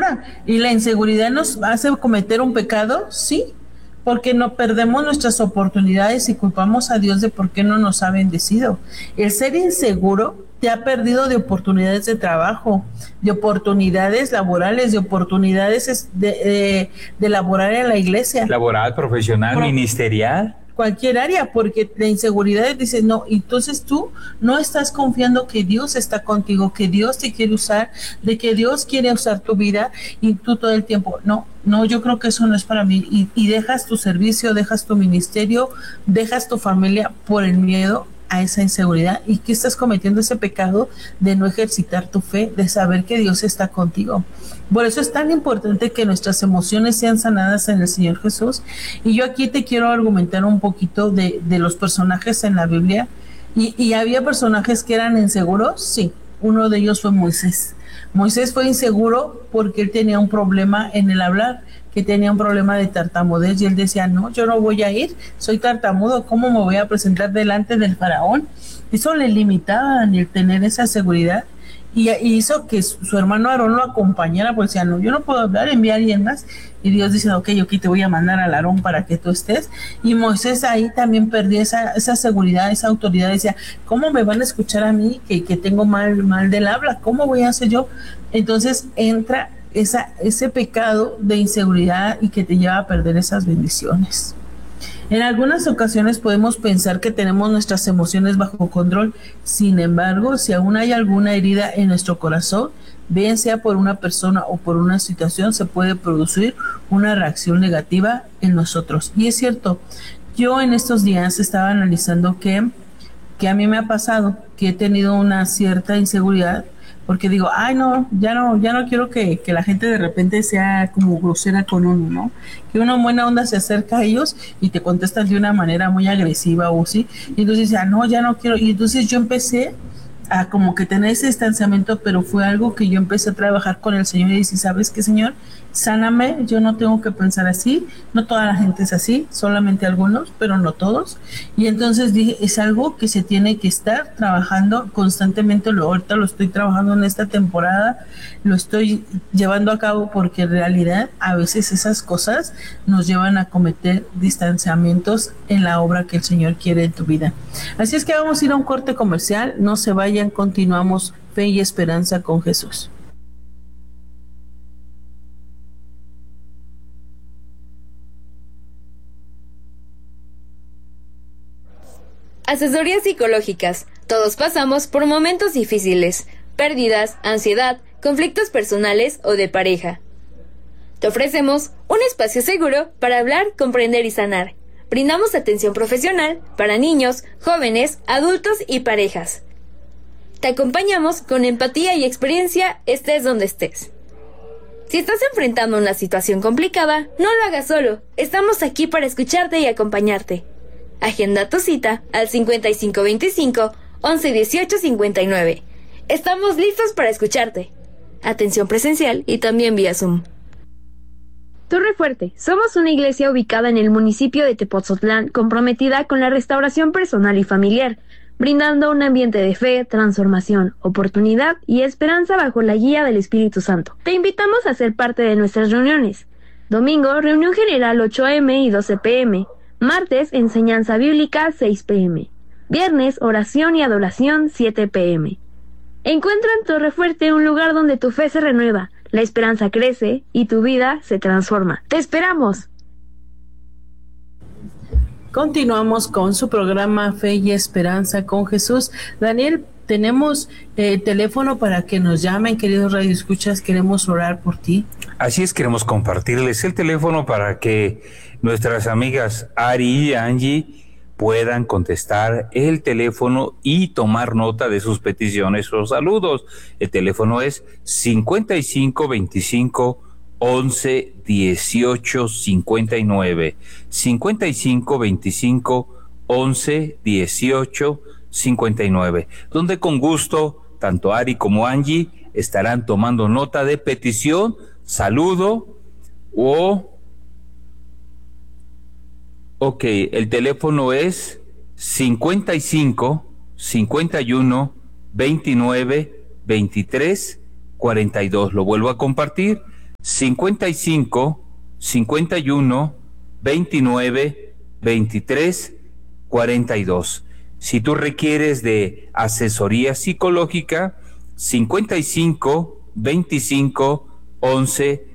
insegura. ¿Y la inseguridad nos hace cometer un pecado? Sí, porque no perdemos nuestras oportunidades y culpamos a Dios de por qué no nos ha bendecido. El ser inseguro te ha perdido de oportunidades de trabajo, de oportunidades laborales, de oportunidades de laborar en la iglesia. Laboral, profesional, ministerial. Cualquier área, porque la inseguridad dice, no, entonces tú no estás confiando que Dios está contigo, que Dios te quiere usar, de que Dios quiere usar tu vida y tú todo el tiempo, no, yo creo que eso no es para mí, y dejas tu servicio, dejas tu ministerio, dejas tu familia por el miedo a esa inseguridad, y que estás cometiendo ese pecado de no ejercitar tu fe, de saber que Dios está contigo. Por eso es tan importante que nuestras emociones sean sanadas en el Señor Jesús. Y yo aquí te quiero argumentar un poquito de los personajes en la Biblia. Y había personajes que eran inseguros, sí. Uno de ellos fue Moisés. Moisés fue inseguro porque él tenía un problema en el hablar, que tenía un problema de tartamudez, y él decía, no, yo no voy a ir, soy tartamudo, ¿cómo me voy a presentar delante del faraón? Eso le limitaba el tener esa seguridad, y hizo que su hermano Aarón lo acompañara, porque decía, no, yo no puedo hablar, envía a alguien más, y Dios dice, ok, yo aquí te voy a mandar al Aarón para que tú estés, y Moisés ahí también perdió esa seguridad, esa autoridad, decía, ¿cómo me van a escuchar a mí que tengo mal del habla? ¿Cómo voy a hacer yo? Entonces entra ese pecado de inseguridad y que te lleva a perder esas bendiciones. En algunas ocasiones podemos pensar que tenemos nuestras emociones bajo control. Sin embargo, si aún hay alguna herida en nuestro corazón, bien sea por una persona o por una situación, se puede producir una reacción negativa en nosotros. Y es cierto, yo en estos días estaba analizando que a mí me ha pasado que he tenido una cierta inseguridad, porque digo, ay, no, ya no quiero que la gente de repente sea como grosera con uno, ¿no? Que una buena onda se acerca a ellos y te contestan de una manera muy agresiva o sí, y entonces dice, no, ya no quiero, y entonces yo empecé a como que tener ese distanciamiento, pero fue algo que yo empecé a trabajar con el Señor y decir, ¿sabes qué, Señor? Sáname, yo no tengo que pensar así, no toda la gente es así, solamente algunos, pero no todos. Y entonces dije, es algo que se tiene que estar trabajando constantemente, ahorita lo estoy trabajando en esta temporada, lo estoy llevando a cabo, porque en realidad a veces esas cosas nos llevan a cometer distanciamientos en la obra que el Señor quiere en tu vida. Así es que vamos a ir a un corte comercial, no se vayan, continuamos Fe y Esperanza con Jesús. Asesorías psicológicas. Todos pasamos por momentos difíciles, pérdidas, ansiedad, conflictos personales o de pareja. Te ofrecemos un espacio seguro para hablar, comprender y sanar. Brindamos atención profesional para niños, jóvenes, adultos y parejas. Te acompañamos con empatía y experiencia, estés donde estés. Si estás enfrentando una situación complicada, no lo hagas solo. Estamos aquí para escucharte y acompañarte. Agenda tu cita al 5525 11 18 59. Estamos listos para escucharte. Atención presencial y también vía Zoom. Torre Fuerte. Somos una iglesia ubicada en el municipio de Tepotzotlán, comprometida con la restauración personal y familiar, brindando un ambiente de fe, transformación, oportunidad y esperanza bajo la guía del Espíritu Santo. Te invitamos a ser parte de nuestras reuniones. Domingo, reunión general 8 a.m. y 12 p.m. Martes, enseñanza bíblica 6 p.m. Viernes, oración y adoración 7 p.m. Encuentra en Torre Fuerte un lugar donde tu fe se renueva, la esperanza crece y tu vida se transforma. ¡Te esperamos! Continuamos con su programa Fe y Esperanza con Jesús. Daniel, tenemos teléfono para que nos llamen, queridos radioescuchas, queremos orar por ti. Así es, queremos compartirles el teléfono para que nuestras amigas Ari y Angie puedan contestar el teléfono y tomar nota de sus peticiones o saludos. El teléfono es 5525 11 18 59, 5525 11 18 59, donde con gusto tanto Ari como Angie estarán tomando nota de petición, saludo el teléfono es 55 51 29 23 42. Lo vuelvo a compartir: 55 51 29 23 42. Si tú requieres de asesoría psicológica, 55 25 11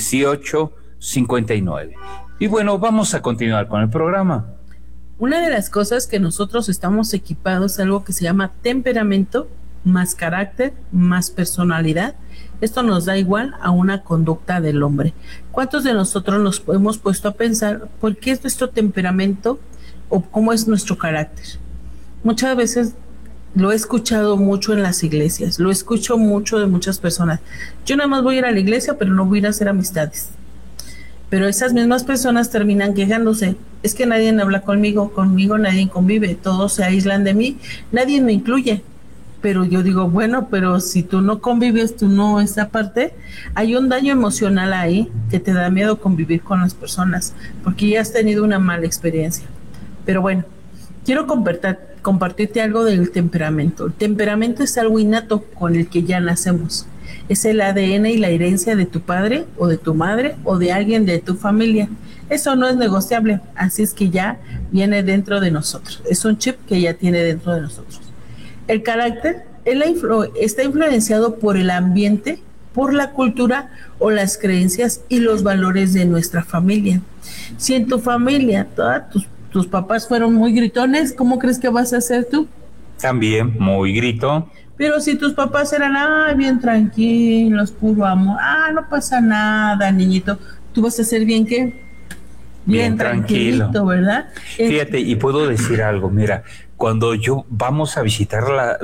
18 59. Y bueno, vamos a continuar con el programa. Una de las cosas que nosotros estamos equipados es algo que se llama temperamento, más carácter, más personalidad. Esto nos da igual a una conducta del hombre. ¿Cuántos de nosotros nos hemos puesto a pensar por qué es nuestro temperamento o cómo es nuestro carácter? Muchas veces lo he escuchado mucho en las iglesias, lo escucho mucho de muchas personas. Yo nada más voy a ir a la iglesia, pero no voy a ir a hacer amistades. Pero esas mismas personas terminan quejándose. Es que nadie habla conmigo nadie convive, todos se aíslan de mí, nadie me incluye. Pero yo digo, bueno, pero si tú no convives, tú no, esa parte, hay un daño emocional ahí que te da miedo convivir con las personas, porque ya has tenido una mala experiencia. Pero bueno, quiero compartirte algo del temperamento. El temperamento es algo innato con el que ya nacemos. Es el ADN y la herencia de tu padre o de tu madre o de alguien de tu familia. Eso no es negociable, así es que ya viene dentro de nosotros. Es un chip que ya tiene dentro de nosotros. El carácter está influenciado por el ambiente, por la cultura o las creencias y los valores de nuestra familia. Si en tu familia tus papás fueron muy gritones, ¿cómo crees que vas a ser tú? También muy grito. Pero si tus papás eran bien tranquilos, puro amor, no pasa nada, niñito, tú vas a ser bien, ¿qué? Bien tranquilito, ¿verdad? Fíjate, y puedo decir algo, mira, cuando vamos a visitar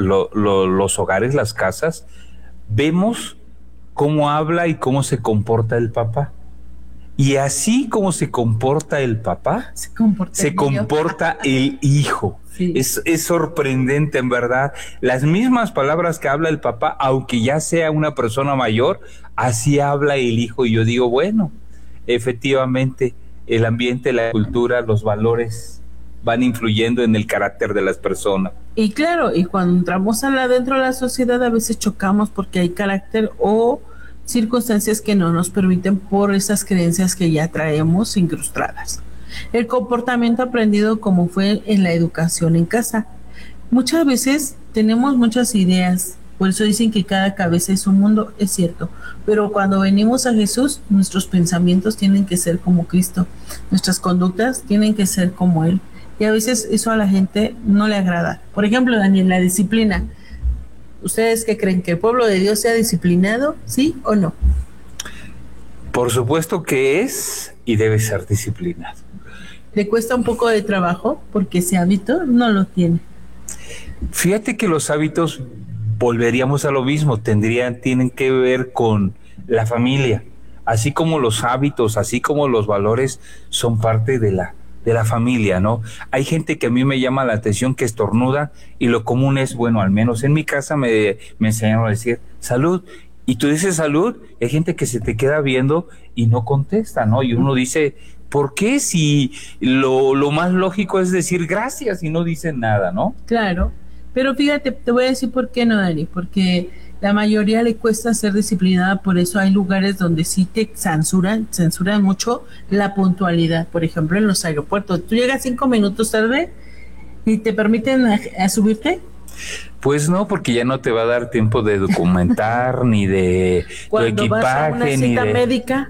los hogares, las casas, vemos cómo habla y cómo se comporta el papá. Y así como se comporta el papá, se comporta el hijo. Sí. Es sorprendente, en verdad. Las mismas palabras que habla el papá, aunque ya sea una persona mayor, así habla el hijo. Y yo digo, bueno, efectivamente, el ambiente, la cultura, los valores van influyendo en el carácter de las personas. Y claro, y cuando entramos dentro de la sociedad, a veces chocamos porque hay carácter o circunstancias que no nos permiten por esas creencias que ya traemos incrustadas. El comportamiento aprendido como fue en la educación en casa. Muchas veces tenemos muchas ideas, por eso dicen que cada cabeza es un mundo, es cierto, pero cuando venimos a Jesús, nuestros pensamientos tienen que ser como Cristo, nuestras conductas tienen que ser como Él, y a veces eso a la gente no le agrada. Por ejemplo, Daniel, la disciplina. ¿Ustedes qué creen? ¿Que el pueblo de Dios sea disciplinado? ¿Sí o no? Por supuesto que es y debe ser disciplinado. ¿Le cuesta un poco de trabajo porque ese hábito no lo tiene? Fíjate que los hábitos, volveríamos a lo mismo, tienen que ver con la familia. Así como los hábitos, así como los valores son parte de la familia, ¿no? Hay gente que a mí me llama la atención que estornuda y lo común es, bueno, al menos en mi casa me enseñaron a decir salud, y tú dices salud, hay gente que se te queda viendo y no contesta, ¿no? Y uno dice, ¿por qué? Si lo más lógico es decir gracias y no dicen nada, ¿no? Claro, pero fíjate, te voy a decir por qué no, Dani, porque la mayoría le cuesta ser disciplinada, por eso hay lugares donde sí te censuran mucho la puntualidad. Por ejemplo, en los aeropuertos, tú llegas 5 minutos tarde y te permiten a subirte. Pues no, porque ya no te va a dar tiempo de documentar ni de tu equipaje, vas a una cita médica.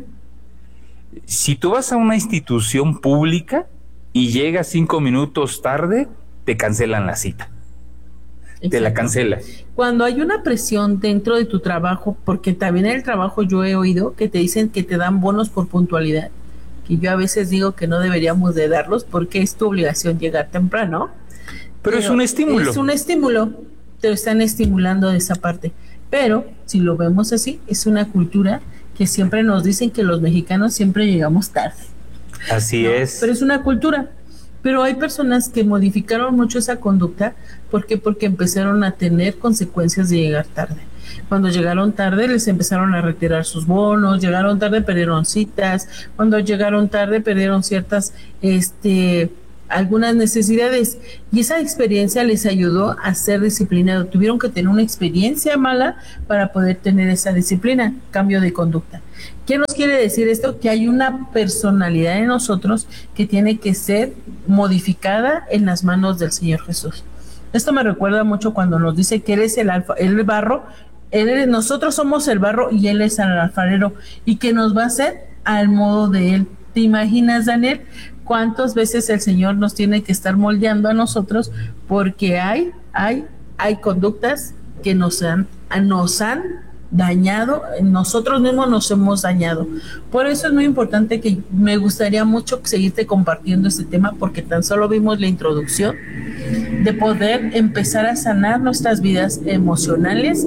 Si tú vas a una institución pública y llegas 5 minutos tarde, te cancelan la cita. Exacto. Te la cancelan. Cuando hay una presión dentro de tu trabajo, porque también en el trabajo yo he oído que te dicen que te dan bonos por puntualidad, que yo a veces digo que no deberíamos de darlos porque es tu obligación llegar temprano. Pero es un estímulo. Es un estímulo, te lo están estimulando de esa parte. Pero si lo vemos así, es una cultura que siempre nos dicen que los mexicanos siempre llegamos tarde. Así ¿no? es. Pero es una cultura. Pero hay personas que modificaron mucho esa conducta. ¿Por qué? Porque empezaron a tener consecuencias de llegar tarde. Cuando llegaron tarde les empezaron a retirar sus bonos, llegaron tarde, perdieron citas, cuando llegaron tarde perdieron ciertas, algunas necesidades, y esa experiencia les ayudó a ser disciplinados. Tuvieron que tener una experiencia mala para poder tener esa disciplina, cambio de conducta. ¿Qué nos quiere decir esto? Que hay una personalidad en nosotros que tiene que ser modificada en las manos del Señor Jesús. Esto me recuerda mucho cuando nos dice que Él es el barro, nosotros somos el barro y Él es el alfarero, y que nos va a hacer al modo de Él. ¿Te imaginas, Daniel, cuántas veces el Señor nos tiene que estar moldeando a nosotros? Porque hay conductas que nos han dañado, nosotros mismos nos hemos dañado. Por eso es muy importante, que me gustaría mucho seguirte compartiendo este tema, porque tan solo vimos la introducción de poder empezar a sanar nuestras vidas emocionales,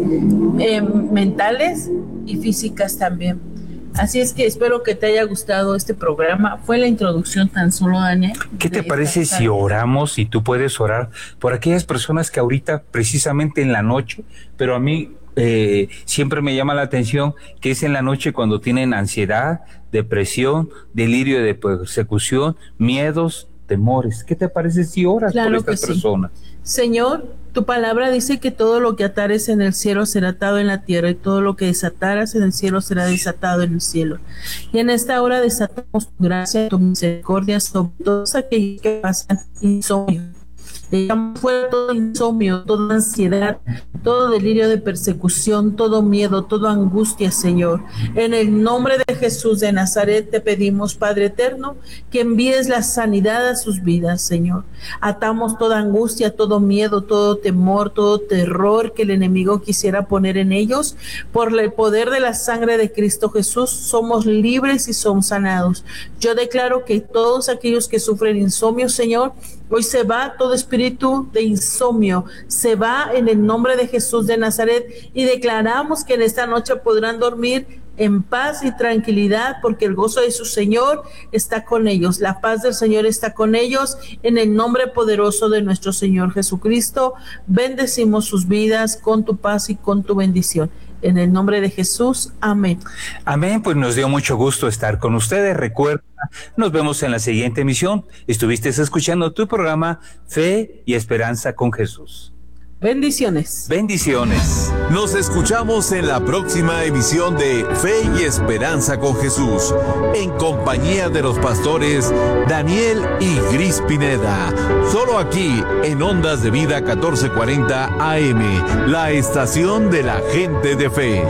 mentales y físicas también. Así es que espero que te haya gustado este programa. Fue la introducción tan solo, Daniel. ¿Qué te parece si oramos, y tú puedes orar por aquellas personas que ahorita, precisamente en la noche, pero a mí siempre me llama la atención que es en la noche cuando tienen ansiedad, depresión, delirio de persecución, miedos, temores? ¿Qué te parece si oras por estas personas? Señor, tu palabra dice que todo lo que atares en el cielo será atado en la tierra, y todo lo que desataras en el cielo será desatado en el cielo. Y en esta hora desatamos tu gracia, tu misericordia sobre todos aquellos que pasan insomnio. Dejamos fuera todo insomnio, toda ansiedad, todo delirio de persecución, todo miedo, toda angustia, Señor. En el nombre de Jesús de Nazaret te pedimos, Padre eterno, que envíes la sanidad a sus vidas, Señor. Atamos toda angustia, todo miedo, todo temor, todo terror que el enemigo quisiera poner en ellos. Por el poder de la sangre de Cristo Jesús somos libres y somos sanados. Yo declaro que todos aquellos que sufren insomnio, Señor, hoy se va todo espíritu de insomnio, se va en el nombre de Jesús de Nazaret, y declaramos que en esta noche podrán dormir en paz y tranquilidad, porque el gozo de su Señor está con ellos, la paz del Señor está con ellos. En el nombre poderoso de nuestro Señor Jesucristo, bendecimos sus vidas con tu paz y con tu bendición. En el nombre de Jesús, amén. Amén, pues nos dio mucho gusto estar con ustedes. Recuerda, nos vemos en la siguiente emisión. Estuviste escuchando tu programa Fe y Esperanza con Jesús. Bendiciones. Bendiciones. Nos escuchamos en la próxima emisión de Fe y Esperanza con Jesús, en compañía de los pastores Daniel y Gris Pineda. Solo aquí en Ondas de Vida 1440 AM, la estación de la gente de fe.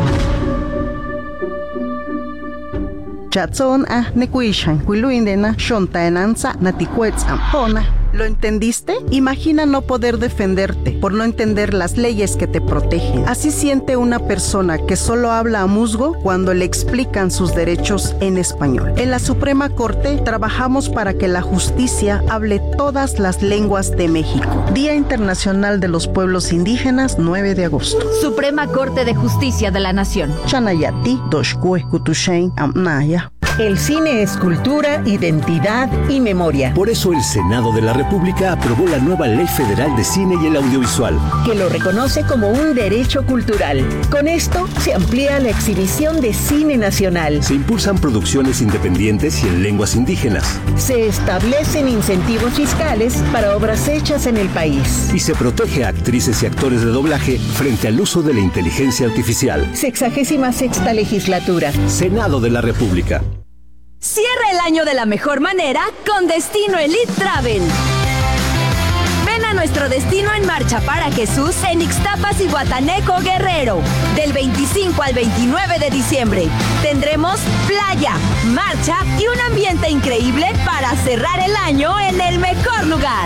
Chatson nekuishan kuiluindena shontaenanza natikuetzam. ¿Lo entendiste? Imagina no poder defenderte por no entender las leyes que te protegen. Así siente una persona que solo habla a musgo cuando le explican sus derechos en español. En la Suprema Corte trabajamos para que la justicia hable todas las lenguas de México. Día Internacional de los Pueblos Indígenas, 9 de agosto. Suprema Corte de Justicia de la Nación. Chanayati, Doshkue, Kutushain, Amnaya. El cine es cultura, identidad y memoria. Por eso el Senado de la República aprobó la nueva Ley Federal de Cine y el Audiovisual, que lo reconoce como un derecho cultural. Con esto se amplía la exhibición de cine nacional. Se impulsan producciones independientes y en lenguas indígenas. Se establecen incentivos fiscales para obras hechas en el país. Y se protege a actrices y actores de doblaje frente al uso de la inteligencia artificial. 66ª legislatura. Senado de la República. Cierra el año de la mejor manera con Destino Elite Travel. Ven a nuestro Destino en Marcha para Jesús en Ixtapas y Guataneco, Guerrero. Del 25 al 29 de diciembre. Tendremos playa, marcha y un ambiente increíble para cerrar el año en el mejor lugar.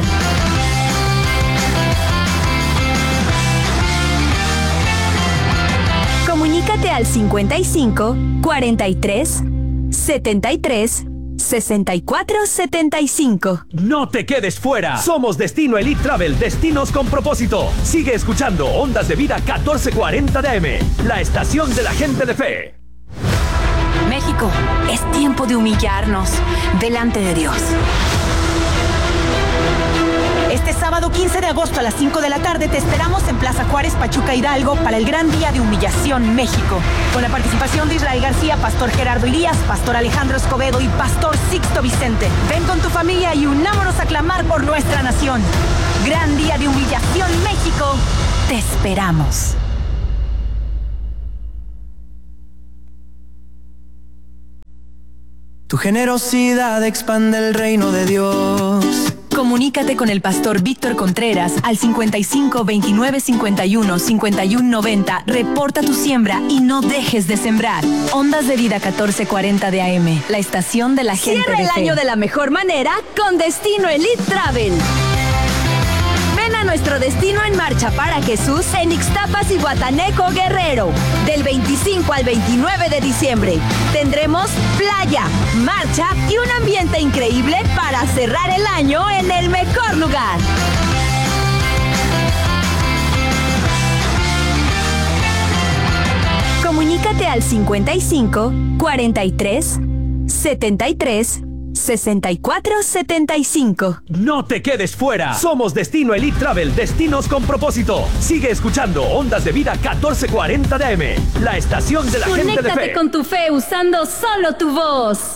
Comunícate al 55 43 73 64 75. No te quedes fuera. Somos Destino Elite Travel, destinos con propósito. Sigue escuchando Ondas de Vida 1440 de AM, la estación de la gente de fe. México, es tiempo de humillarnos delante de Dios. Este sábado 15 de agosto a las 5 de la tarde te esperamos en Plaza Juárez, Pachuca, Hidalgo para el Gran Día de Humillación México. Con la participación de Israel García, Pastor Gerardo Elías, Pastor Alejandro Escobedo y Pastor Sixto Vicente. Ven con tu familia y unámonos a clamar por nuestra nación. Gran Día de Humillación México. Te esperamos. Tu generosidad expande el reino de Dios. Comunícate con el pastor Víctor Contreras al 55 29 51 51 90. Reporta tu siembra y no dejes de sembrar. Ondas de Vida 1440 de AM, la estación de la gente de fe. Cierra el año de la mejor manera con Destino Elite Travel. Ven a nuestro destino en marcha para Jesús en Ixtapas y Guataneco, Guerrero. Del 25 al 29 de diciembre. Tendremos playa, marcha y un ambiente increíble para cerrar el año en el mejor lugar. Comunícate al 55 43 73 6475. No te quedes fuera. Somos Destino Elite Travel, destinos con propósito. Sigue escuchando Ondas de Vida 1440 de AM, la estación de la gente de fe. Conéctate con tu fe usando solo tu voz.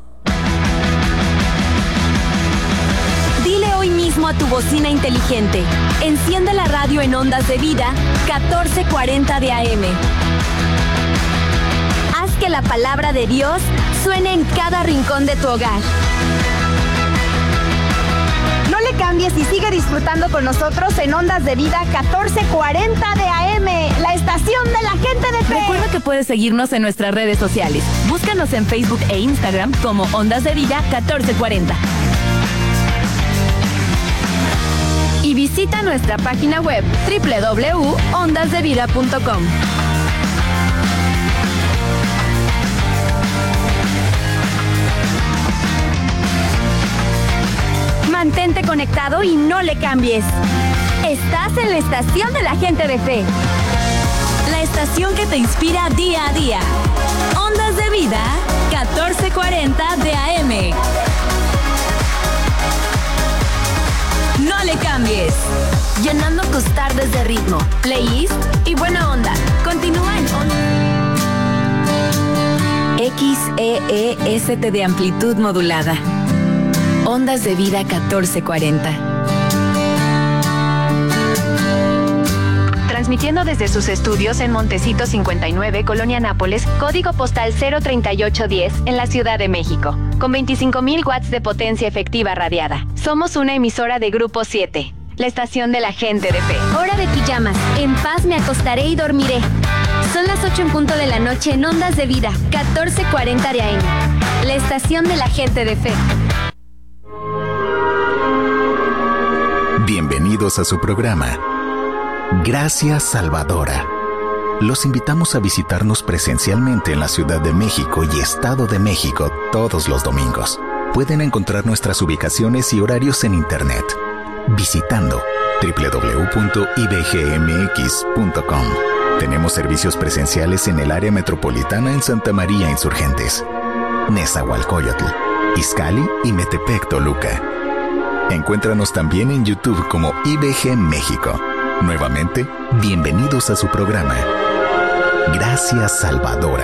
Dile hoy mismo a tu bocina inteligente: enciende la radio en Ondas de Vida 1440 de AM. Haz que la palabra de Dios suene en cada rincón de tu hogar. No le cambies y sigue disfrutando con nosotros en Ondas de Vida 1440 de AM, la estación de la gente de fe. Recuerda que puedes seguirnos en nuestras redes sociales. Búscanos en Facebook e Instagram como Ondas de Vida 1440. Y visita nuestra página web www.ondasdevida.com. Mantente conectado y no le cambies. Estás en la estación de la gente de fe. La estación que te inspira día a día. Ondas de Vida 1440 de AM. No le cambies. Llenando tus tardes de ritmo, playlist y buena onda. Continúa en XEEST de amplitud modulada. Ondas de Vida 1440. Transmitiendo desde sus estudios en Montecito 59, Colonia Nápoles, código postal 03810, en la Ciudad de México, con 25,000 watts de potencia efectiva radiada. Somos una emisora de Grupo 7, la estación de la gente de fe. Hora de pijamas. En paz me acostaré y dormiré. Son las 8 en punto de la noche en Ondas de Vida 1440 de AM, la estación de la gente de fe. Bienvenidos a su programa Gracia Salvadora. Los invitamos a visitarnos presencialmente en la Ciudad de México y Estado de México todos los domingos. Pueden encontrar nuestras ubicaciones y horarios en internet visitando www.ibgmx.com. Tenemos servicios presenciales en el área metropolitana en Santa María Insurgentes, Nezahualcóyotl, Izcalli y Metepec, Toluca. Encuéntranos también en YouTube como IBG México. Nuevamente, bienvenidos a su programa Gracias Salvadora.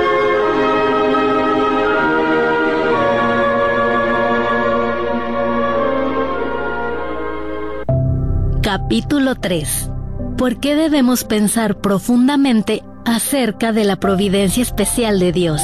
Capítulo 3. ¿Por qué debemos pensar profundamente acerca de la providencia especial de Dios?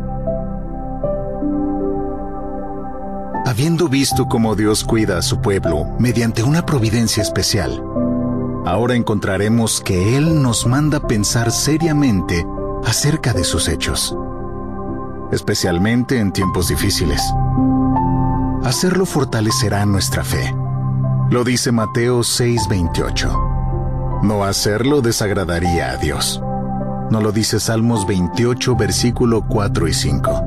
Habiendo visto cómo Dios cuida a su pueblo mediante una providencia especial, ahora encontraremos que Él nos manda pensar seriamente acerca de sus hechos, especialmente en tiempos difíciles. Hacerlo fortalecerá nuestra fe. Lo dice Mateo 6:28. No hacerlo desagradaría a Dios. ¿No lo dice Salmos 28, versículo 4 y 5?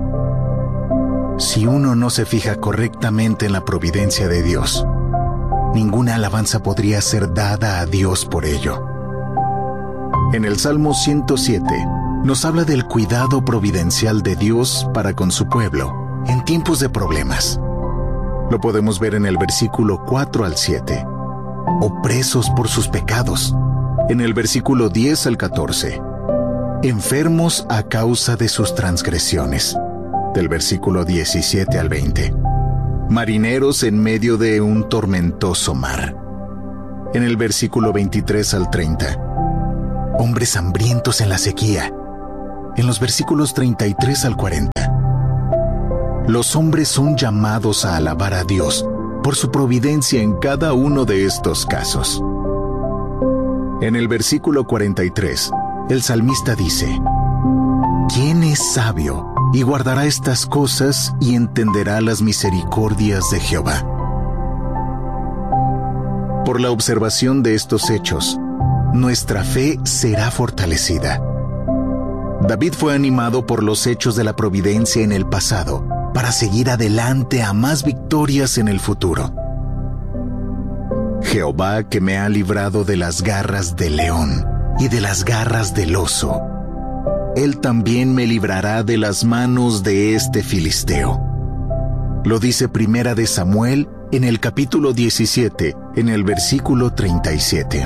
Si uno no se fija correctamente en la providencia de Dios, ninguna alabanza podría ser dada a Dios por ello. En el Salmo 107 nos habla del cuidado providencial de Dios para con su pueblo en tiempos de problemas. Lo podemos ver en el versículo 4 al 7. Opresos por sus pecados, en el versículo 10 al 14. Enfermos a causa de sus transgresiones, del versículo 17 al 20. Marineros en medio de un tormentoso mar, en el versículo 23 al 30. Hombres hambrientos en la sequía, en los versículos 33 al 40. los hombres son llamados a alabar a Dios por su providencia en cada uno de estos casos. En el versículo 43, el salmista dice: ¿Quién es sabio y guardará estas cosas y entenderá las misericordias de Jehová? Por la observación de estos hechos, nuestra fe será fortalecida. David fue animado por los hechos de la providencia en el pasado para seguir adelante a más victorias en el futuro. Jehová, que me ha librado de las garras del león y de las garras del oso, Él también me librará de las manos de este filisteo. Lo dice Primera de Samuel en el capítulo 17, en el versículo 37.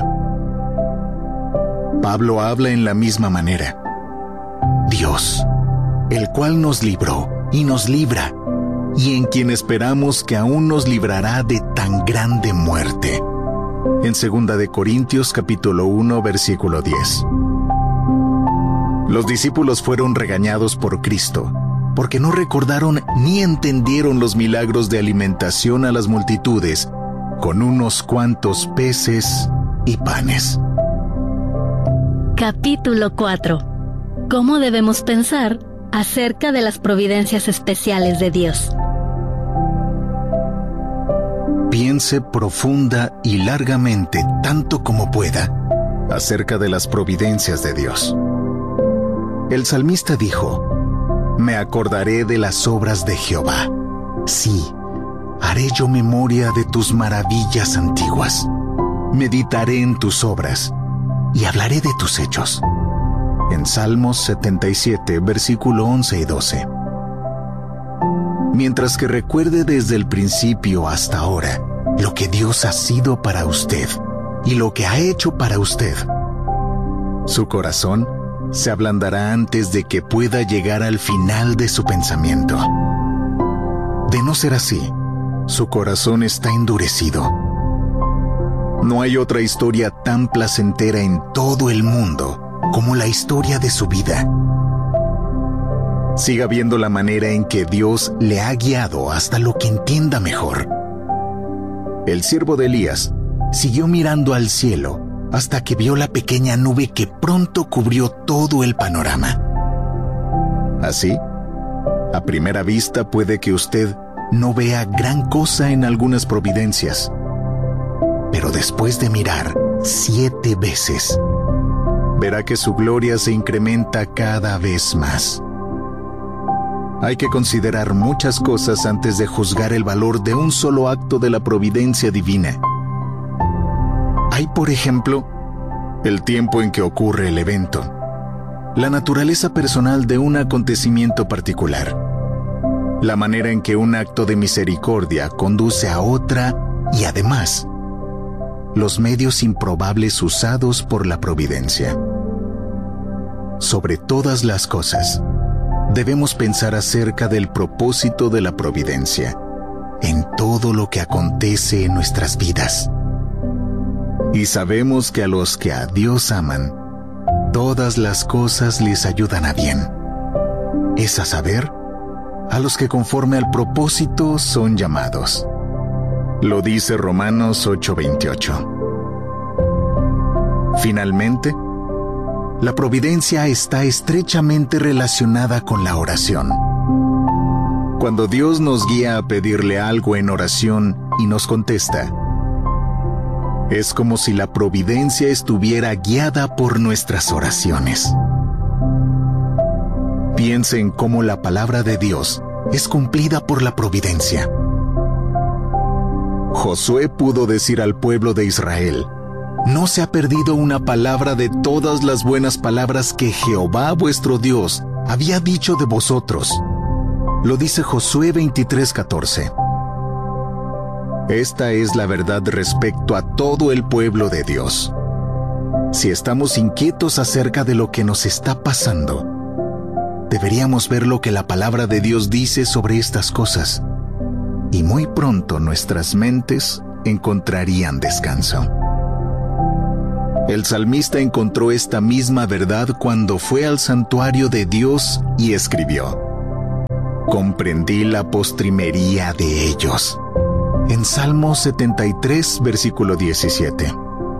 Pablo habla en la misma manera. Dios, el cual nos libró y nos libra, y en quien esperamos que aún nos librará de tan grande muerte. En 2 de Corintios capítulo 1, versículo 10. Los discípulos fueron regañados por Cristo, porque no recordaron ni entendieron los milagros de alimentación a las multitudes con unos cuantos peces y panes. Capítulo 4. ¿Cómo debemos pensar acerca de las providencias especiales de Dios? Piense profunda y largamente, tanto como pueda, acerca de las providencias de Dios. El salmista dijo: me acordaré de las obras de Jehová. Sí, haré yo memoria de tus maravillas antiguas. Meditaré en tus obras y hablaré de tus hechos. En Salmos 77, versículo 11 y 12. Mientras que recuerde desde el principio hasta ahora lo que Dios ha sido para usted y lo que ha hecho para usted, su corazón se ablandará antes de que pueda llegar al final de su pensamiento. De no ser así, su corazón está endurecido. No hay otra historia tan placentera en todo el mundo como la historia de su vida. Siga viendo la manera en que Dios le ha guiado hasta lo que entienda mejor. El siervo de Elías siguió mirando al cielo hasta que vio la pequeña nube que pronto cubrió todo el panorama. Así, a primera vista puede que usted no vea gran cosa en algunas providencias, pero después de mirar 7 veces, verá que su gloria se incrementa cada vez más. Hay que considerar muchas cosas antes de juzgar el valor de un solo acto de la providencia divina. Hay, por ejemplo, el tiempo en que ocurre el evento, la naturaleza personal de un acontecimiento particular, la manera en que un acto de misericordia conduce a otra y, además, los medios improbables usados por la providencia. Sobre todas las cosas, debemos pensar acerca del propósito de la providencia en todo lo que acontece en nuestras vidas. Y sabemos que a los que a Dios aman, todas las cosas les ayudan a bien. Es a saber, a los que conforme al propósito son llamados. Lo dice Romanos 8:28. Finalmente, la providencia está estrechamente relacionada con la oración. Cuando Dios nos guía a pedirle algo en oración y nos contesta, es como si la providencia estuviera guiada por nuestras oraciones. Piense en cómo la palabra de Dios es cumplida por la providencia. Josué pudo decir al pueblo de Israel: no se ha perdido una palabra de todas las buenas palabras que Jehová vuestro Dios había dicho de vosotros. Lo dice Josué 23:14. Esta es la verdad respecto a todo el pueblo de Dios. Si estamos inquietos acerca de lo que nos está pasando, deberíamos ver lo que la palabra de Dios dice sobre estas cosas, y muy pronto nuestras mentes encontrarían descanso. El salmista encontró esta misma verdad cuando fue al santuario de Dios y escribió: comprendí la postrimería de ellos. En Salmo 73, versículo 17.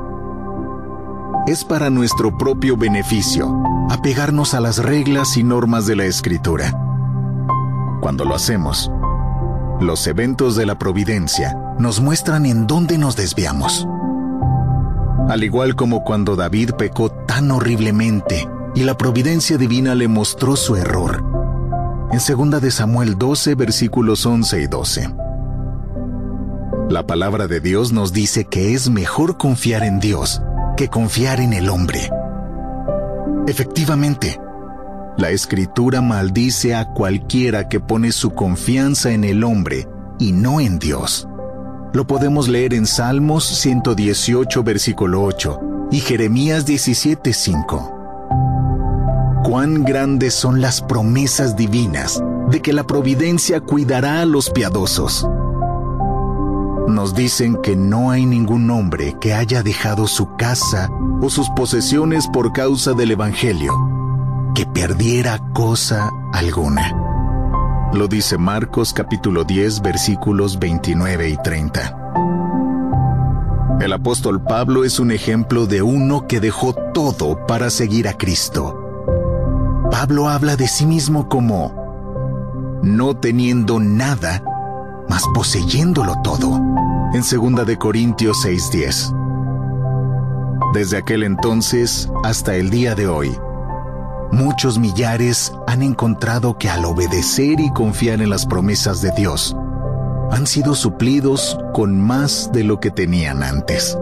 Es para nuestro propio beneficio apegarnos a las reglas y normas de la Escritura. Cuando lo hacemos, los eventos de la providencia nos muestran en dónde nos desviamos. Al igual como cuando David pecó tan horriblemente y la providencia divina le mostró su error. En 2 de Samuel 12, versículos 11 y 12. La palabra de Dios nos dice que es mejor confiar en Dios que confiar en el hombre. Efectivamente, la Escritura maldice a cualquiera que pone su confianza en el hombre y no en Dios. Lo podemos leer en Salmos 118, versículo 8 y Jeremías 17, 5. Cuán grandes son las promesas divinas de que la providencia cuidará a los piadosos. Nos dicen que no hay ningún hombre que haya dejado su casa o sus posesiones por causa del Evangelio, que perdiera cosa alguna. Lo dice Marcos capítulo 10, versículos 29 y 30. El apóstol Pablo es un ejemplo de uno que dejó todo para seguir a Cristo. Pablo habla de sí mismo como no teniendo nada, mas poseyéndolo todo, en 2 de Corintios 6:10. Desde aquel entonces hasta el día de hoy, muchos millares han encontrado que al obedecer y confiar en las promesas de Dios, han sido suplidos con más de lo que tenían antes.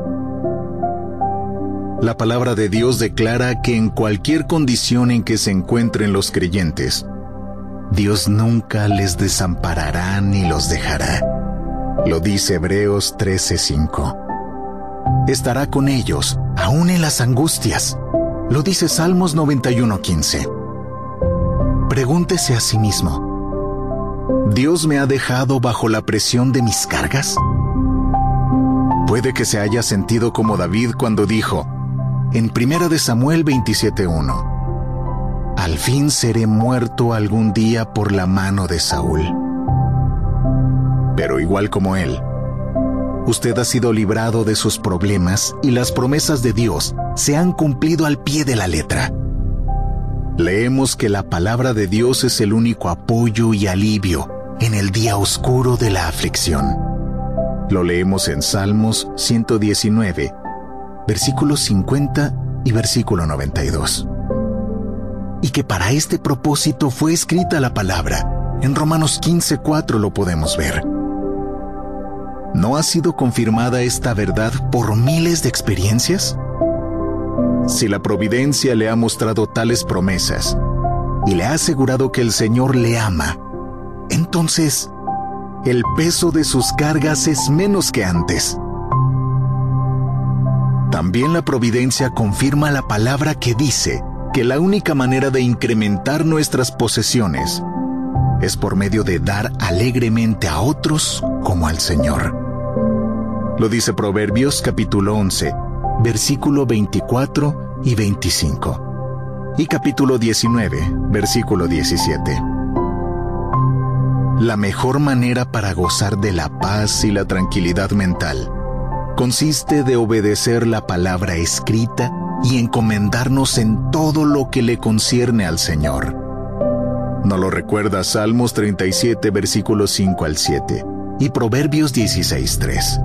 La palabra de Dios declara que en cualquier condición en que se encuentren los creyentes, Dios nunca les desamparará ni los dejará. Lo dice Hebreos 13:5. Estará con ellos, aún en las angustias. Lo dice Salmos 91:15. Pregúntese a sí mismo: ¿Dios me ha dejado bajo la presión de mis cargas? Puede que se haya sentido como David cuando dijo, en 1 de Samuel 27:1, al fin seré muerto algún día por la mano de Saúl. Pero igual como él, usted ha sido librado de sus problemas y las promesas de Dios se han cumplido al pie de la letra. Leemos que la palabra de Dios es el único apoyo y alivio en el día oscuro de la aflicción. Lo leemos en Salmos 119, versículos 50 y versículo 92. Y que para este propósito fue escrita la palabra. En Romanos 15:4 lo podemos ver. ¿No ha sido confirmada esta verdad por miles de experiencias? Si la providencia le ha mostrado tales promesas y le ha asegurado que el Señor le ama, entonces el peso de sus cargas es menos que antes. También la providencia confirma la palabra que dice que la única manera de incrementar nuestras posesiones es por medio de dar alegremente a otros como al Señor. Lo dice Proverbios capítulo 11, versículo 24 y 25. Y capítulo 19, versículo 17. La mejor manera para gozar de la paz y la tranquilidad mental consiste de obedecer la palabra escrita y encomendarnos en todo lo que le concierne al Señor. ¿No lo recuerda Salmos 37, versículos 5 al 7 y Proverbios 16:3?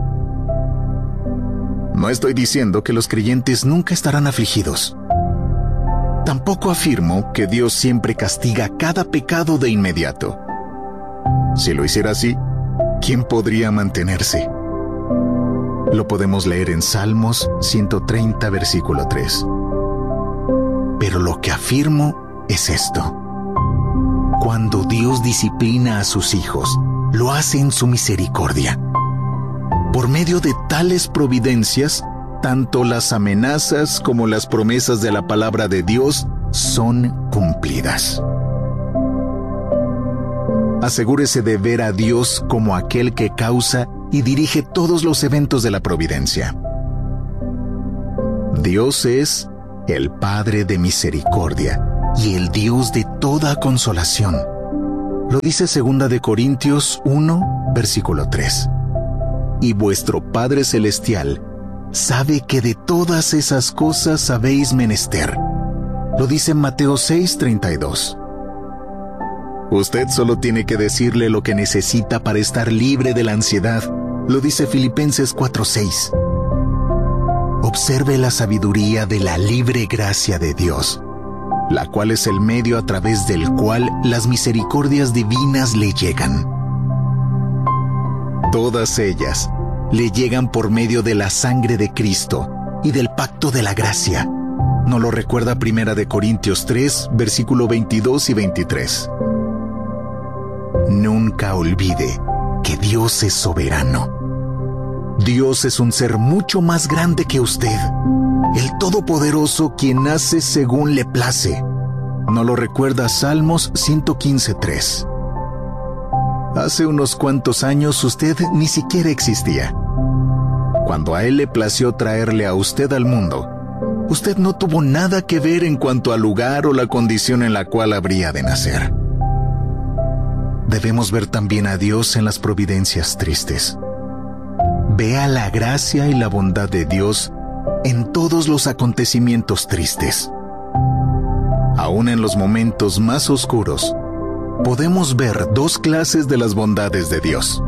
No estoy diciendo que los creyentes nunca estarán afligidos. Tampoco afirmo que Dios siempre castiga cada pecado de inmediato. Si lo hiciera así, ¿quién podría mantenerse? Lo podemos leer en Salmos 130, versículo 3. Pero lo que afirmo es esto: cuando Dios disciplina a sus hijos, lo hace en su misericordia. Por medio de tales providencias, tanto las amenazas como las promesas de la palabra de Dios son cumplidas. Asegúrese de ver a Dios como aquel que causa y dirige todos los eventos de la providencia. Dios es el Padre de misericordia y el Dios de toda consolación, Lo dice 2 Corintios 1, versículo 3. Y vuestro Padre Celestial sabe que de todas esas cosas habéis menester. Lo dice Mateo 6, 32. Usted solo tiene que decirle lo que necesita para estar libre de la ansiedad. Lo dice Filipenses 4, 6. Observe la sabiduría de la libre gracia de Dios, la cual es el medio a través del cual las misericordias divinas le llegan. Todas ellas le llegan por medio de la sangre de Cristo y del pacto de la gracia. Nos lo recuerda 1 Corintios 3, versículo 22 y 23. Nunca olvide que Dios es soberano. Dios es un ser mucho más grande que usted, el Todopoderoso quien hace según le place. Nos lo recuerda Salmos 115:3. Hace unos cuantos años usted ni siquiera existía. Cuando a Él le plació traerle a usted al mundo, usted no tuvo nada que ver en cuanto al lugar o la condición en la cual habría de nacer. Debemos ver también a Dios en las providencias tristes. Vea la gracia y la bondad de Dios en todos los acontecimientos tristes. Aún en los momentos más oscuros, podemos ver dos clases de las bondades de Dios.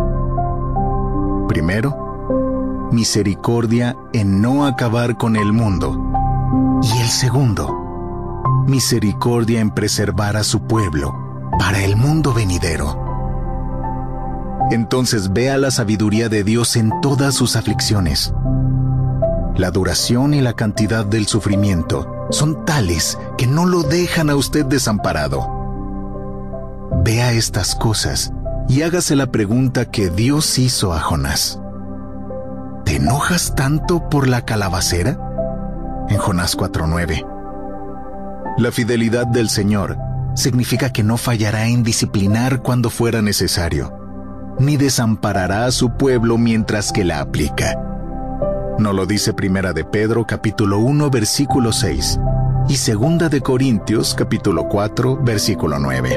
Primero, misericordia en no acabar con el mundo. Y el segundo, misericordia en preservar a su pueblo para el mundo venidero. Entonces vea la sabiduría de Dios en todas sus aflicciones. La duración y la cantidad del sufrimiento son tales que no lo dejan a usted desamparado. Vea estas cosas y hágase la pregunta que Dios hizo a Jonás. ¿Te enojas tanto por la calabacera? En Jonás 4:9. La fidelidad del Señor significa que no fallará en disciplinar cuando fuera necesario, ni desamparará a su pueblo mientras que la aplica. Nos lo dice 1 de Pedro capítulo 1 versículo 6 y 2 de Corintios capítulo 4 versículo 9.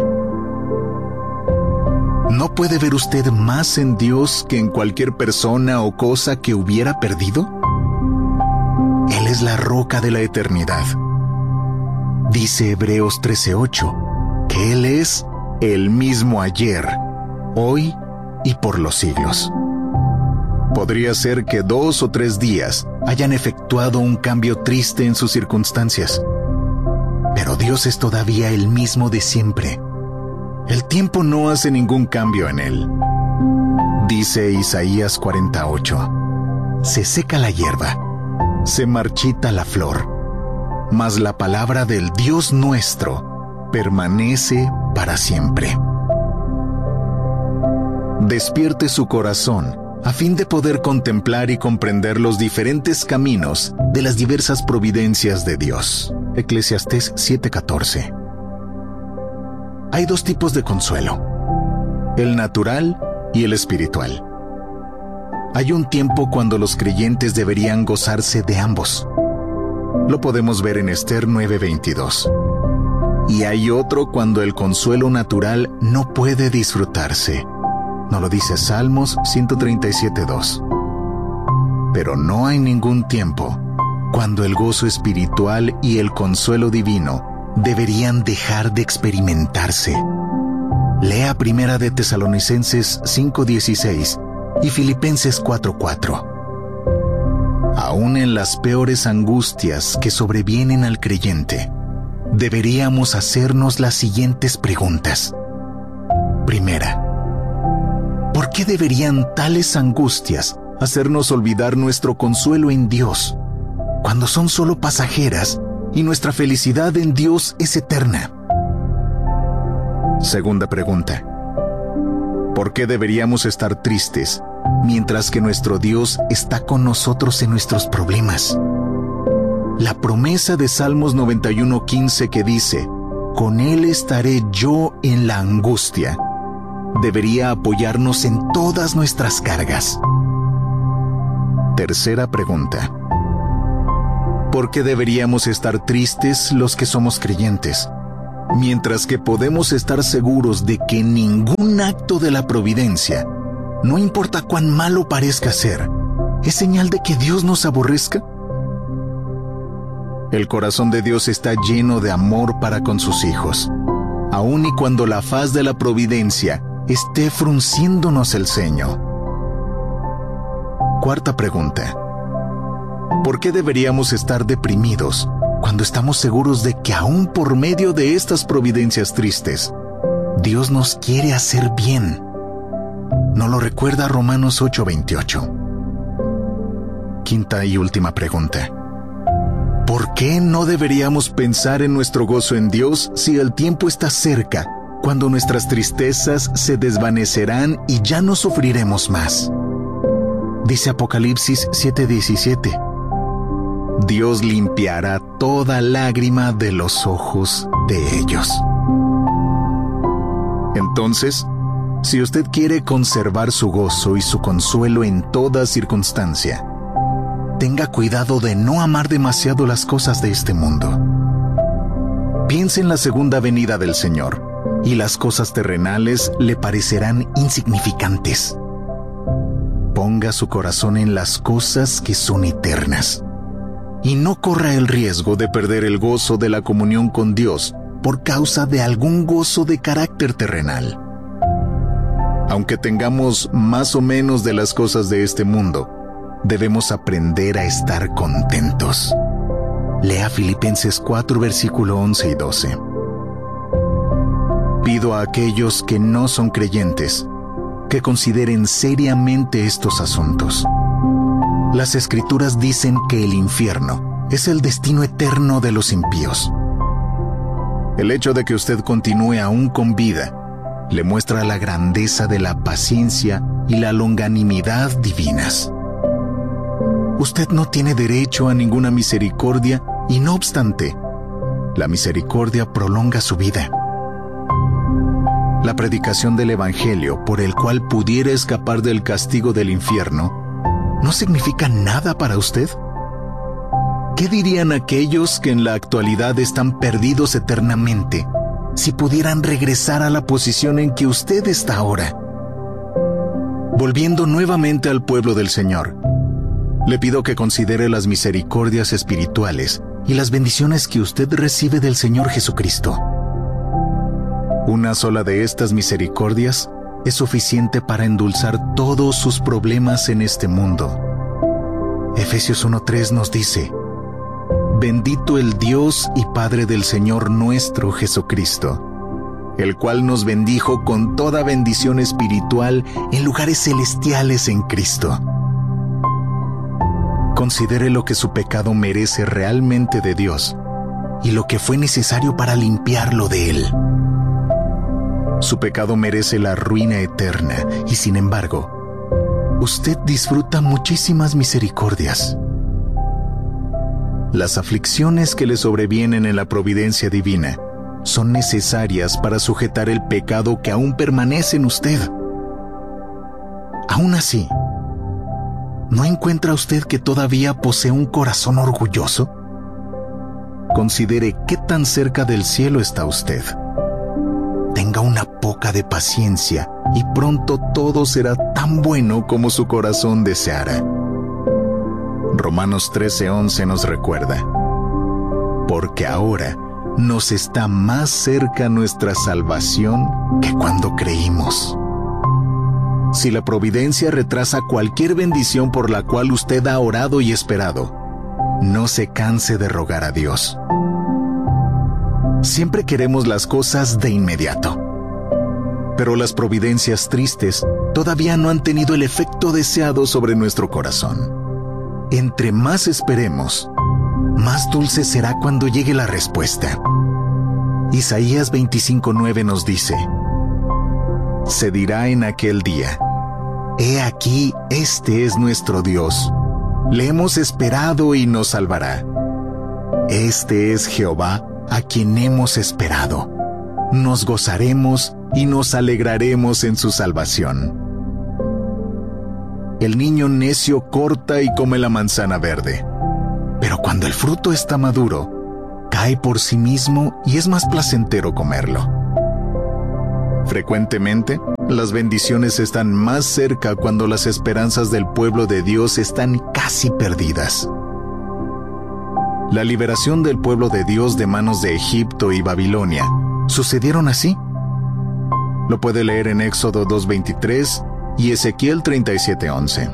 ¿No puede ver usted más en Dios que en cualquier persona o cosa que hubiera perdido? Él es la roca de la eternidad. Dice Hebreos 13:8 que Él es el mismo ayer, hoy y por los siglos. Podría ser que 2 o 3 días hayan efectuado un cambio triste en sus circunstancias, pero Dios es todavía el mismo de siempre. El tiempo no hace ningún cambio en Él. Dice Isaías 48: se seca la hierba, se marchita la flor, mas la palabra del Dios nuestro permanece para siempre. Despierte su corazón a fin de poder contemplar y comprender los diferentes caminos de las diversas providencias de Dios. Eclesiastés 7:14. Hay dos tipos de consuelo: el natural y el espiritual. Hay un tiempo cuando los creyentes deberían gozarse de ambos. Lo podemos ver en Esther 9:22. Y hay otro cuando el consuelo natural no puede disfrutarse. Nos lo dice Salmos 137:2. Pero no hay ningún tiempo cuando el gozo espiritual y el consuelo divino deberían dejar de experimentarse. Lea 1 de Tesalonicenses 5:16 y Filipenses 4:4. Aún en las peores angustias que sobrevienen al creyente, deberíamos hacernos las siguientes preguntas. Primera, ¿por qué deberían tales angustias hacernos olvidar nuestro consuelo en Dios, cuando son solo pasajeras y nuestra felicidad en Dios es eterna? Segunda pregunta, ¿por qué deberíamos estar tristes mientras que nuestro Dios está con nosotros en nuestros problemas? La promesa de Salmos 91:15 que dice: con Él estaré yo en la angustia, debería apoyarnos en todas nuestras cargas. Tercera pregunta, ¿por qué deberíamos estar tristes los que somos creyentes? Mientras que podemos estar seguros de que ningún acto de la providencia, no importa cuán malo parezca ser, ¿es señal de que Dios nos aborrezca? El corazón de Dios está lleno de amor para con sus hijos, aun y cuando la faz de la providencia esté frunciéndonos el ceño. Cuarta pregunta. ¿Por qué deberíamos estar deprimidos cuando estamos seguros de que aún por medio de estas providencias tristes, Dios nos quiere hacer bien? ¿No lo recuerda Romanos 8:28? Quinta y última pregunta. ¿Por qué no deberíamos pensar en nuestro gozo en Dios si el tiempo está cerca, cuando nuestras tristezas se desvanecerán y ya no sufriremos más? Dice Apocalipsis 7:17. Dios limpiará toda lágrima de los ojos de ellos. Entonces, si usted quiere conservar su gozo y su consuelo en toda circunstancia, tenga cuidado de no amar demasiado las cosas de este mundo. Piense en la segunda venida del Señor, y las cosas terrenales le parecerán insignificantes. Ponga su corazón en las cosas que son eternas, y no corra el riesgo de perder el gozo de la comunión con Dios por causa de algún gozo de carácter terrenal. Aunque tengamos más o menos de las cosas de este mundo, debemos aprender a estar contentos. Lea Filipenses 4, versículo 11 y 12. Pido a aquellos que no son creyentes que consideren seriamente estos asuntos. Las Escrituras dicen que el infierno es el destino eterno de los impíos. El hecho de que usted continúe aún con vida le muestra la grandeza de la paciencia y la longanimidad divinas. Usted no tiene derecho a ninguna misericordia y no obstante, la misericordia prolonga su vida. La predicación del Evangelio por el cual pudiera escapar del castigo del infierno no significa nada para usted. ¿Qué dirían aquellos que en la actualidad están perdidos eternamente si pudieran regresar a la posición en que usted está ahora? Volviendo nuevamente al pueblo del Señor, le pido que considere las misericordias espirituales y las bendiciones que usted recibe del Señor Jesucristo. Una sola de estas misericordias es suficiente para endulzar todos sus problemas en este mundo. Efesios 1:3 nos dice: Bendito el Dios y Padre del Señor nuestro Jesucristo, el cual nos bendijo con toda bendición espiritual en lugares celestiales en Cristo. Considere lo que su pecado merece realmente de Dios y lo que fue necesario para limpiarlo de él. Su pecado merece la ruina eterna y, sin embargo, usted disfruta muchísimas misericordias. Las aflicciones que le sobrevienen en la providencia divina son necesarias para sujetar el pecado que aún permanece en usted. Aún así, ¿no encuentra usted que todavía posee un corazón orgulloso? Considere qué tan cerca del cielo está usted. Tenga una poca de paciencia y pronto todo será tan bueno como su corazón deseara. Romanos 13:11 nos recuerda: porque ahora nos está más cerca nuestra salvación que cuando creímos. Si la providencia retrasa cualquier bendición por la cual usted ha orado y esperado, no se canse de rogar a Dios. Siempre queremos las cosas de inmediato, pero las providencias tristes todavía no han tenido el efecto deseado sobre nuestro corazón. Entre más esperemos, más dulce será cuando llegue la respuesta. Isaías 25:9 nos dice: se dirá en aquel día: he aquí, este es nuestro Dios. Le hemos esperado y nos salvará. Este es Jehová, a quien hemos esperado. Nos gozaremos y nos alegraremos en su salvación. El niño necio corta y come la manzana verde, pero cuando el fruto está maduro, cae por sí mismo y es más placentero comerlo. Frecuentemente, las bendiciones están más cerca cuando las esperanzas del pueblo de Dios están casi perdidas. La liberación del pueblo de Dios de manos de Egipto y Babilonia sucedieron así. Lo puede leer en Éxodo 2:23 y Ezequiel 37:11.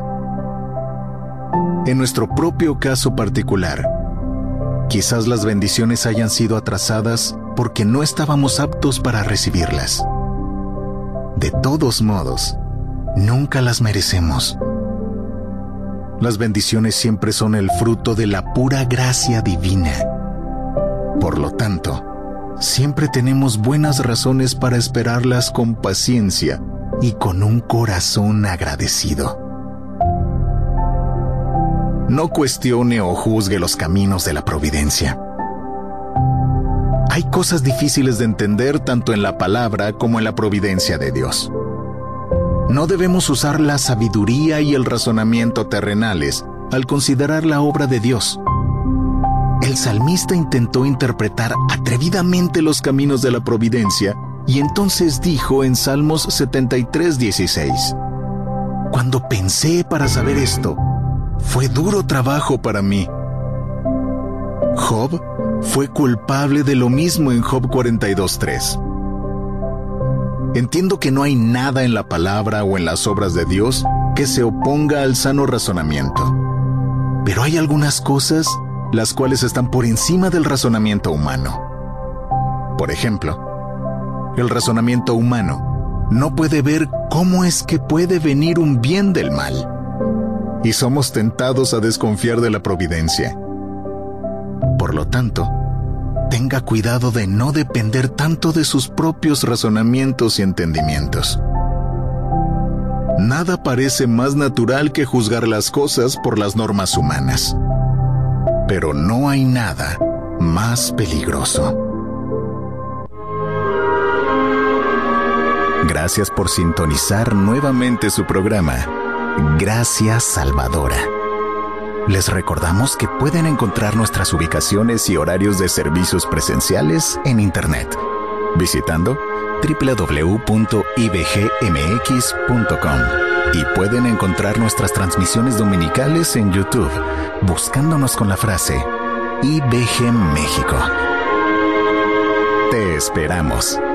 En nuestro propio caso particular, quizás las bendiciones hayan sido atrasadas porque no estábamos aptos para recibirlas. De todos modos, nunca las merecemos. Las bendiciones siempre son el fruto de la pura gracia divina. Por lo tanto, siempre tenemos buenas razones para esperarlas con paciencia y con un corazón agradecido. No cuestione o juzgue los caminos de la providencia. Hay cosas difíciles de entender tanto en la palabra como en la providencia de Dios. No debemos usar la sabiduría y el razonamiento terrenales al considerar la obra de Dios. El salmista intentó interpretar atrevidamente los caminos de la providencia y entonces dijo en Salmos 73:16: Cuando pensé para saber esto, fue duro trabajo para mí. Job fue culpable de lo mismo en Job 42:3. Entiendo que no hay nada en la palabra o en las obras de Dios que se oponga al sano razonamiento. Pero hay algunas cosas las cuales están por encima del razonamiento humano. Por ejemplo, el razonamiento humano no puede ver cómo es que puede venir un bien del mal. Y somos tentados a desconfiar de la providencia. Por lo tanto, tenga cuidado de no depender tanto de sus propios razonamientos y entendimientos. Nada parece más natural que juzgar las cosas por las normas humanas. Pero no hay nada más peligroso. Gracias por sintonizar nuevamente su programa, Gracia Salvadora. Les recordamos que pueden encontrar nuestras ubicaciones y horarios de servicios presenciales en Internet, visitando www.ibgmx.com, y pueden encontrar nuestras transmisiones dominicales en YouTube, buscándonos con la frase IBG México. Te esperamos.